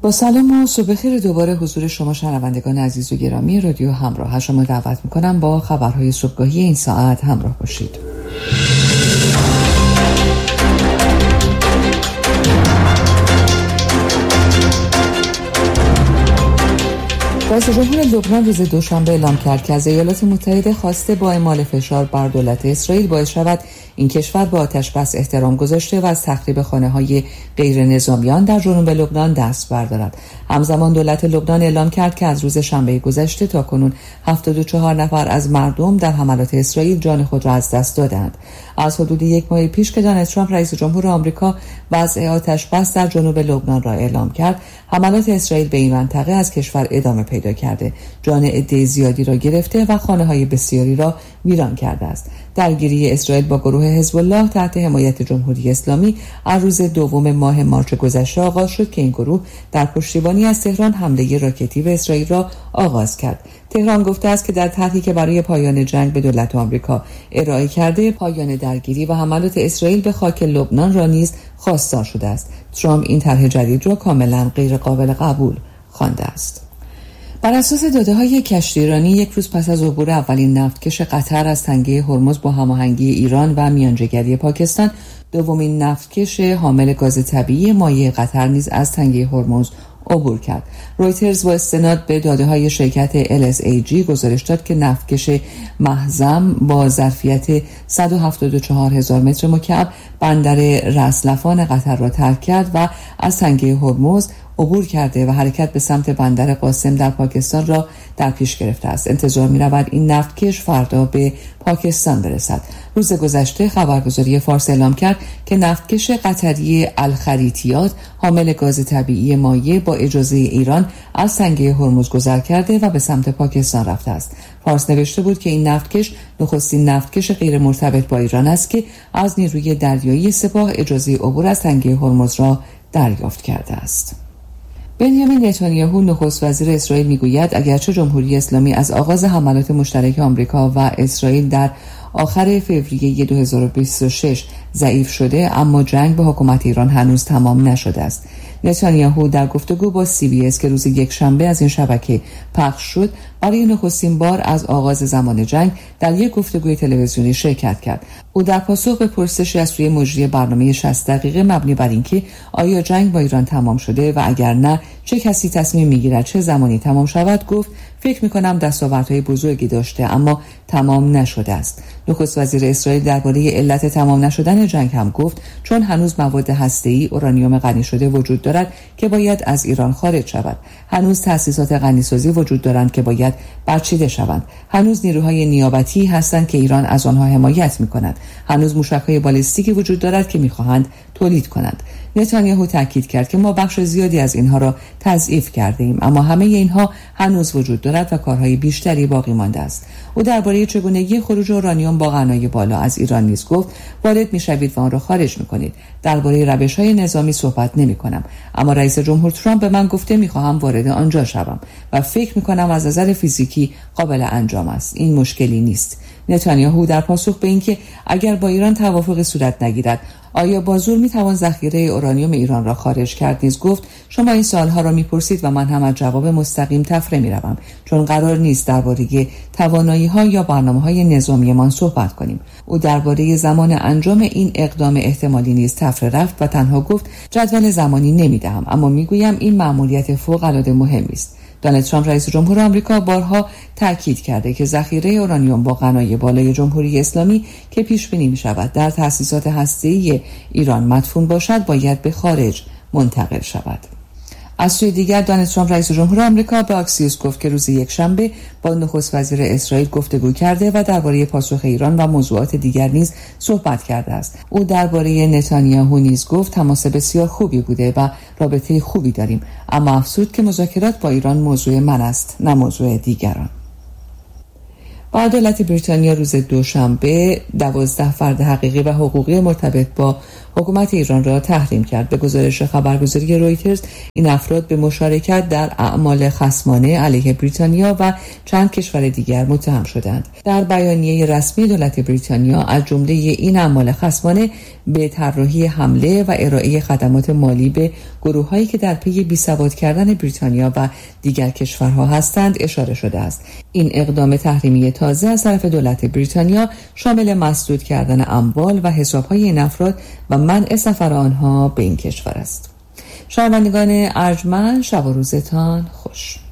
با سلام و صبح خیر دوباره حضور شما شنوندگان عزیز و گرامی رادیو همراه شما دعوت میکنم با خبرهای صبحگاهی این ساعت همراه باشید. رئیس جمهور لبنان روز دوشنبه اعلام کرد که از ایالات متحده خواسته با اعمال فشار بر دولت اسرائیل باعث شود این کشور با آتش‌بس احترام گذاشته و از تخریب خانه‌های غیر نظامیان در جنوب لبنان دست بردارد. همزمان دولت لبنان اعلام کرد که از روز شنبه گذشته تا کنون 74 نفر از مردم در حملات اسرائیل جان خود را از دست دادند. از حدود یک ماه پیش که دونالد ترامپ رئیس جمهور آمریکا وضع آتش‌بس در جنوب لبنان را اعلام کرد، حملات اسرائیل به این منطقه از کشور ادامه پیدا کرده، جان عده زیادی را گرفته و خانه‌های بسیاری را ویران کرده است. درگیری اسرائیل با گروه حزب الله تحت حمایت جمهوری اسلامی از روز دوم ماه مارچ گذشته آغاز شد که این گروه در پشتیبانی از تهران حمله راکتی به اسرائیل را آغاز کرد. تهران گفته است که در طرحی که برای پایان جنگ به دولت آمریکا ارائه کرده، پایان درگیری و حملات اسرائیل به خاک لبنان را نیز خواستار شده است. ترامپ این طرح جدید را کاملا غیر قابل قبول خوانده است. بر اساس داده‌های کشتیرانی، یک روز پس از عبور اولین نفتکش قطر از تنگه هرمز با هماهنگی ایران و میانجیگری پاکستان، دومین نفتکش حامل گاز طبیعی مایع قطر نیز از تنگه هرمز عبور کرد. رویترز با استناد به داده‌های شرکت LSAG گزارش داد که نفتکش محزم با ظرفیت 174,000 متر مکعب بندر رأس لفان قطر را ترک کرد و از تنگه هرمز عبور کرده و حرکت به سمت بندر قاسم در پاکستان را در پیش گرفته است. انتظار می‌رود این نفتکش فردا به پاکستان برسد. روز گذشته خبرگزاری فارس اعلام کرد که نفتکش قطری الخریطیات حامل گاز طبیعی مایع با اجازه ایران از تنگه هرمز گذر کرده و به سمت پاکستان رفته است. فارس نوشته بود که این نفتکش نخستین نفتکش غیر مرتبط با ایران است که از نیروی دریایی سپاه اجازه عبور از تنگه هرمز را دریافت کرده است. بنیامین نتانیاهو نخست وزیر اسرائیل میگوید اگرچه جمهوری اسلامی از آغاز حملات مشترک آمریکا و اسرائیل در آخر فوریه 2026 ضعیف شده، اما جنگ به حکومت ایران هنوز تمام نشده است. نتانیاهو در گفتگو با CBS که روز یکشنبه از این شبکه پخش شد، برای نخستین بار از آغاز زمان جنگ در یک گفتگوی تلویزیونی شرکت کرد. او در پاسخ به پرسشی از سوی مجری برنامه 60 دقیقه مبنی بر اینکه آیا جنگ با ایران تمام شده و اگر نه چه کسی تصمیم میگیرد چه زمانی تمام شود، گفت فکر میکنم دستاوردهای بزرگی داشته اما تمام نشده است. نخست وزیر اسرائیل درباره علت تمام نشدن جنگ هم گفت چون هنوز مواد هسته‌ای اورانیوم غنی شده وجود دارد که باید از ایران خارج شود. هنوز تأسیسات غنیسازی وجود دارند که باید برچیده شوند. هنوز نیروهای نیابتی هستند که ایران از آنها حمایت می‌کند. هنوز موشک‌های بالستیکی وجود دارد که می‌خواهند تولید کنند. نتانیاهو تاکید کرد که ما بخش زیادی از اینها را تضعیف کرده ایم، اما همه اینها هنوز وجود دارد و کارهای بیشتری باقی مانده است. او درباره چگونگی خروج اورانیوم با غنای بالا از ایران نیز گفت وارد می‌شوید و آن را خارج می‌کنید. درباره روش‌های نظامی صحبت نمی‌کنم، اما رئیس جمهور ترامپ به من گفته می‌خواهم وارد آنجا شوم و فکر می‌کنم از نظر فیزیکی قابل انجام است. این مشکلی نیست. نتانیاهو در پاسخ به اینکه اگر با ایران توافقی صورت نگیرد آیا با زور میتوان ذخیره اورانیوم ایران را خارج کرد نیز گفت شما این سوالها را میپرسید و من هم از جواب مستقیم تفره میروم، چون قرار نیست درباره توانایی‌ها یا برنامه‌های نظامیمان صحبت کنیم. او درباره زمان انجام این اقدام احتمالی نیز تفره رفت و تنها گفت جدول زمانی نمیدهم، اما میگویم این مأموریت فوق‌العاده مهمی است. دونالد ترامپ رئیس جمهور آمریکا بارها تاکید کرده که ذخیره اورانیوم با غنای بالای جمهوری اسلامی که پیش بینی می‌شود در تأسیسات هسته‌ای ایران مدفون باشد باید به خارج منتقل شود. از سوی دیگر دونالد ترامپ رئیس جمهور آمریکا به آکسیوس گفت که روز یکشنبه با نخست وزیر اسرائیل گفتگو کرده و درباره پاسخ ایران و موضوعات دیگر نیز صحبت کرده است. او درباره نتانیاهو نیز گفت تماس بسیار خوبی بوده و رابطه خوبی داریم، اما افزود که مذاکرات با ایران موضوع من است نه موضوع دیگران. با دولت بریتانیا روز دوشنبه 12 فرد حقیقی و حقوقی مرتبط با حکومت ایران را تحریم کرد. به گزارش خبرگزاری رویترز این افراد به مشارکت در اعمال خصمانه علیه بریتانیا و چند کشور دیگر متهم شدند. در بیانیه رسمی دولت بریتانیا از جمله این اعمال خصمانه به طراحی حمله و ارائه خدمات مالی به گروه‌هایی که در پی بی‌ثبات کردن بریتانیا و دیگر کشورها هستند اشاره شده است. این اقدام تحریمی تازه از طرف دولت بریتانیا شامل مسدود کردن اموال و حساب‌های این افراد و منع سفر آنها به این کشور است. شنوندگان ارجمند، شب و روزتان خوش.